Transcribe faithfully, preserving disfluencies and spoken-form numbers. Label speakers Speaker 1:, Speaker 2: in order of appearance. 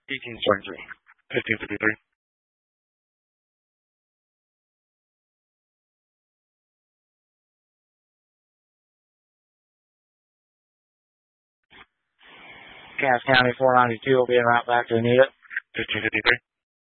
Speaker 1: eighteen twenty-three. fifteen fifty-three. Cass County four ninety-two will be en route back to Anita. fifteen fifty-three.